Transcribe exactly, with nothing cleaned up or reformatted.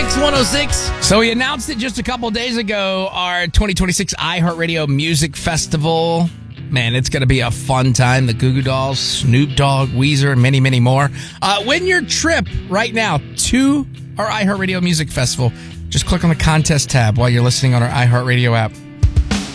Mix one oh six. So we announced it just a couple days ago, our twenty twenty-six iHeartRadio Music Festival. Man, it's going to be a fun time. The Goo Goo Dolls, Snoop Dogg, Weezer, and many, many more. Uh, win your trip right now to our iHeartRadio Music Festival. Just click on the contest tab while you're listening on our iHeartRadio app.